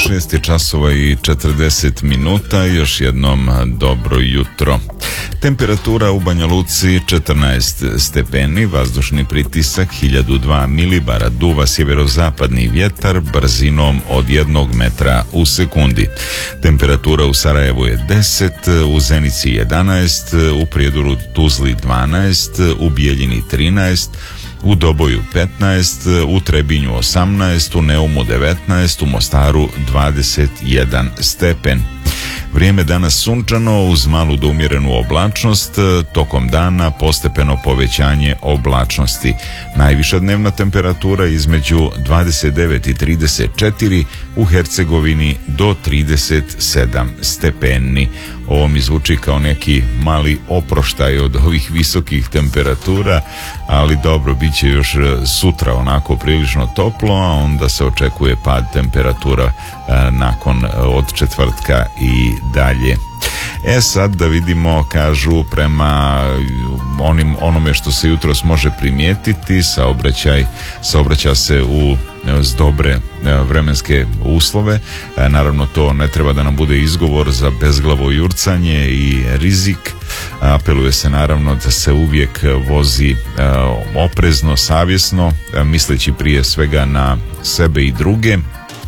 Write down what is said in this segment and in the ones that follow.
6 je časova i 40 minuta, još jednom dobro jutro. Temperatura u Banja Luci 14 stepeni, vazdušni pritisak 1002 milibara, duva sjeverozapadni vjetar brzinom od 1 metra u sekundi. Temperatura u Sarajevu je 10, u Zenici 11, u Prijedoru Tuzli 12, u Bijeljini 13, u Doboju 15, u Trebinju 18, u Neumu 19, u Mostaru 21 stepen. Vrijeme danas sunčano uz malu do umjerenu oblačnost, tokom dana postepeno povećanje oblačnosti. Najviša dnevna temperatura između 29 i 34, u Hercegovini do 37 stepeni. Ovo mi zvuči kao neki mali oproštaj od ovih visokih temperatura, ali dobro, bit će još sutra onako prilično toplo, a onda se očekuje pad temperatura od četvrtka i dalje. Sad da vidimo, kažu, prema onome što se jutros može primijetiti, saobraća se uz dobre vremenske uslove. Naravno, to ne treba da nam bude izgovor za bezglavo jurcanje i rizik. Apeluje se naravno da se uvijek vozi oprezno, savjesno, misleći prije svega na sebe i druge.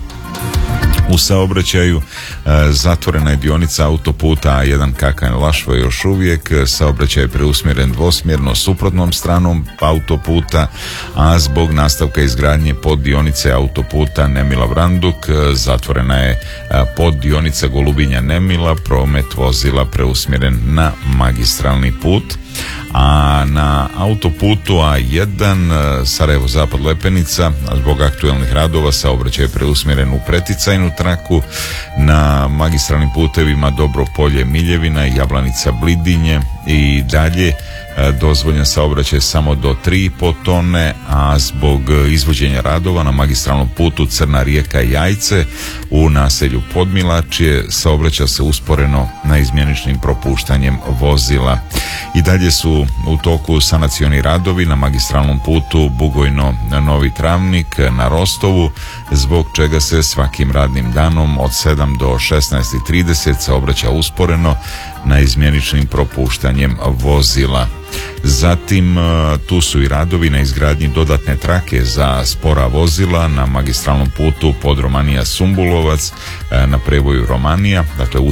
U saobraćaju zatvorena je dionica autoputa A1 Kakanj-Lašvo još uvijek. Saobraćaj je preusmjeren dvosmjerno suprotnom stranom autoputa, a zbog nastavka izgradnje poddionice autoputa Nemila-Vranduk zatvorena je poddionica Golubinja-Nemila, promet vozila preusmjeren na magistralni put. A na autoputu A1 Sarajevo-Zapad-Lepenica zbog aktualnih radova saobraćaj je preusmjeren u preticajnu traku. Na magistralnim putevima Dobro Polje-Miljevina, Jablanica-Blidinje i dalje dozvoljen saobraćaj samo do 3,5 tone, a zbog izvođenja radova na magistralnom putu Crna Rijeka-Jajce u naselju Podmilačje saobraća se usporeno na izmjeničnim propuštanjem vozila. I dalje su u toku sanacioni radovi na magistralnom putu Bugojno-Novi Travnik na Rostovu, zbog čega se svakim radnim danom od 7 do 16:30 saobraća usporeno na izmjeničnim propuštanjem vozila. Zatim tu su i radovi na izgradnji dodatne trake za spora vozila na magistralnom putu Podromanija-Sumbulovac na prevoju Romanija, dakle